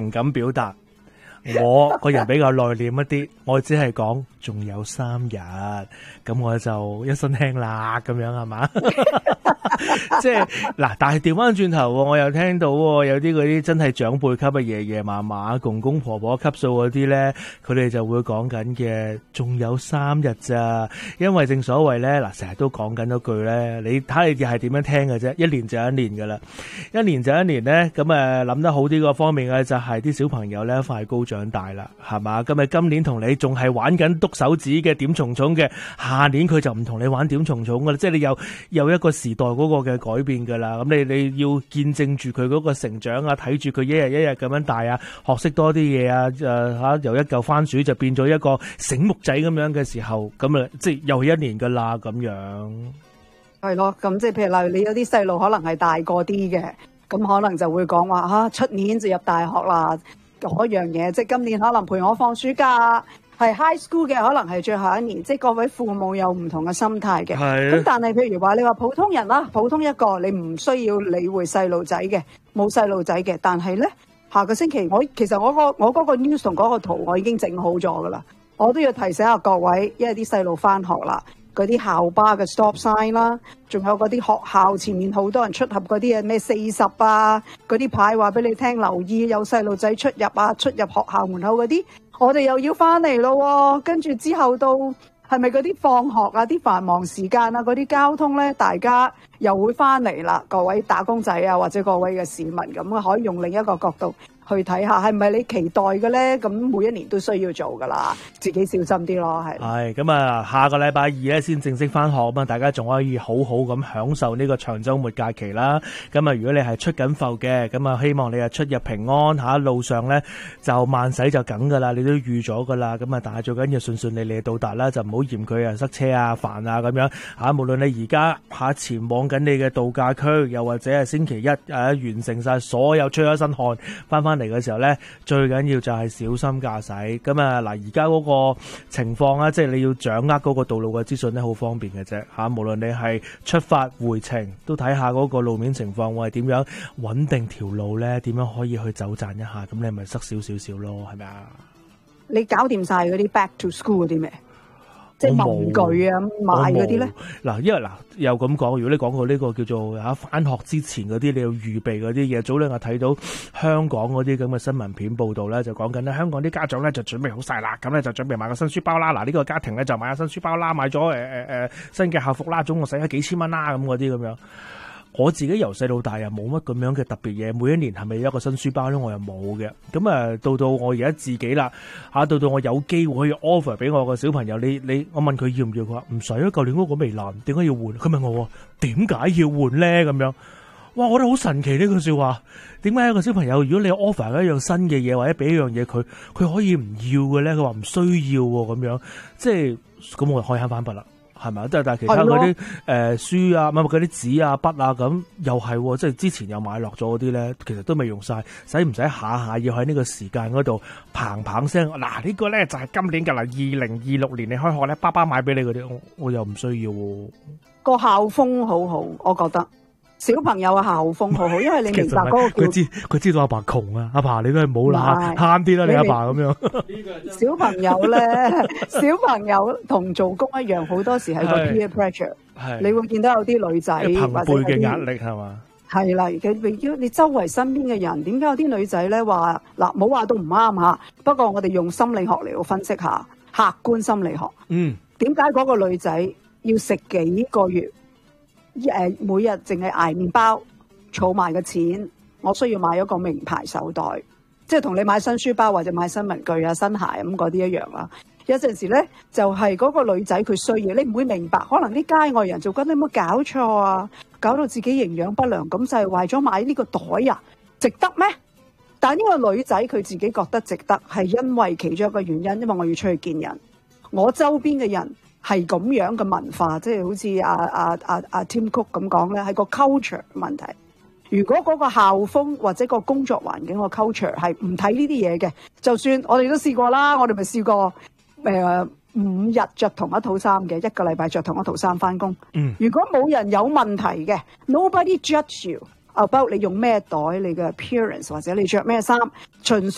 唔敢表達。我個人比較內斂一啲，我只係講仲有3日，咁我就一身輕啦，咁樣係嘛？即係嗱，但係調翻轉頭，我又聽到有啲嗰啲真係長輩級嘅爺爺嫲嫲、公公婆婆級數嗰啲咧，佢哋就會講緊嘅，仲有3日咋？因為正所謂咧，嗱，成日都講緊嗰句咧，你睇你係點樣聽嘅啫，一年就一年噶啦，一年就一年咧，咁諗得好啲嗰方面嘅就係啲小朋友咧快高長大啦，係嘛？今年同你仲係玩緊篤手指嘅點蟲蟲嘅，下年佢就唔同你玩點蟲蟲噶啦，即係你有一個時代嗰個嘅改變噶啦。咁你要見證住佢嗰個成長啊，睇住佢一日一日咁樣大啊，學識多啲嘢啊，由一嚿番薯就變咗一個醒目仔咁樣嘅時候，咁啊即係又係一年噶啦咁樣。 係咯，咁即係譬如例如你有啲細路可能係大個啲嘅，咁可能就會講話出年就入大學啦。嗰樣嘢，即係今年可能陪我放暑假，係 high school 嘅，可能係最後一年，即係各位父母有唔同嘅心態嘅。咁但係譬如話你話普通人啦，普通一個你唔需要理會細路仔嘅，冇細路仔嘅，但係咧下個星期其實我嗰個 news 同嗰個圖我已經整好咗噶啦，我都要提醒下各位，因為啲細路翻學啦。嗰啲校巴嘅 stop sign 啦，仲有嗰啲學校前面好多人出入嗰啲啊咩40啊，嗰啲牌話俾你聽留意有細路仔出入啊，出入學校門口嗰啲，我哋又要翻嚟咯。跟住之後到係咪嗰啲放學啊、啲繁忙時間啊、嗰啲交通咧，大家又會翻嚟啦。各位打工仔啊，或者各位嘅市民咁，可以用另一個角度去睇下係咪你期待嘅咧？咁每一年都需要做噶啦，自己小心啲咯，係咁啊，下個禮拜二咧先正式翻學啊嘛，大家仲可以好好咁享受呢個長週末假期啦。咁啊，如果你係出緊埠嘅，咁啊希望你啊出入平安嚇，路上咧就慢駛就梗噶啦，你都預咗噶啦。咁啊，但係最緊要順順利利到達啦，就唔好嫌佢啊塞車啊煩啊咁樣嚇。無論你而家前往緊你嘅度假區，又或者係星期一完成晒所有出咗一身汗翻嚟嘅時候咧，最緊要就係小心駕駛。咁啊嗱，而家嗰個情況啊，即係你要掌握嗰個道路嘅資訊咧，好方便嘅啫嚇。無論你係出發回程，都睇下嗰個路面情況，我係點樣穩定條路咧，點樣可以去走盞一下，咁你咪塞少咯，係咪啊？ 你搞掂晒嗰啲 back to school 嗰啲咩？即係文具啊，買嗰啲咧？嗱， 因為又咁講，如果你講過呢個叫做返學之前嗰啲，你要預備嗰啲嘢。早兩日睇到香港嗰啲咁嘅新聞片報道咧，就講緊咧，香港啲家長咧就準備好晒啦，咁咧就準備買個新書包啦。嗱，呢個家庭咧就買個新書包啦，買咗新嘅校服啦，總共使咗幾千蚊啦，咁嗰啲咁樣。我自己由細到大又冇乜咁樣嘅特別嘢，每一年係咪有一個新書包咧？我又冇嘅。咁到我而家自己啦，到我有機會可以 offer 俾我個小朋友，我問佢要唔要，佢話唔使啊，舊年嗰個未爛，點解要換？佢問我點解要換咧？咁樣，哇！我覺得好神奇呢句說話。點解一個小朋友，如果你 offer 一樣新嘅嘢，或者俾一樣嘢佢可以唔要嘅咧？佢話唔需要喎，咁樣，即係咁我就可以慳翻筆啦。係咪？但係其他嗰啲書啊，嗰啲紙啊、筆啊，咁又係，即係之前又買落咗嗰啲咧，其實都未用晒，使唔使下下要喺呢個時間嗰度砰砰聲？嗱，呢個咧就係今年㗎啦，2026年你開學咧，爸爸買俾你嗰啲，我又唔需要喎。 個校風好好，我覺得。小朋友嘅校風好好，因為你明白嗰個佢知道阿爸窮啊，阿爸你都係冇啦，慳啲啦，你阿爸咁樣。 小朋友咧，小朋友同做工一樣，好多時係個 peer pressure，你會見到有啲女仔朋輩嘅壓力係嘛？ 係啦，你周圍身邊嘅人，點解有啲女仔咧話嗱，冇話到唔啱吓，不過我哋用心理學嚟到分析下，客觀心理學。點解嗰個女仔要食幾個月？每日淨係捱麵包，儲埋嘅錢，我需要買一個名牌手袋，即係同你買新書包或者買新文具啊、新鞋咁嗰啲一樣啦。有陣時咧，就係嗰個女仔佢需要，你唔會明白，可能啲街外人就覺得你有冇搞錯啊，搞到自己營養不良，咁就係為咗買呢個袋啊，值得咩？但係呢個女仔佢自己覺得值得，係因為其中一個原因，因為我要出去見人，我周邊嘅人。係咁樣嘅文化，即係好似阿 Tim Cook 咁講咧，係個 culture 問題。如果嗰個校風或者個工作環境個 culture 係唔睇呢啲嘢嘅，就算我哋都試過啦，我哋咪試過5日着同一套衫嘅，一個禮拜着同一套衫翻工。如果冇人有問題嘅 ，nobody judge you about 你用咩袋，你嘅 appearance 或者你着咩衫，純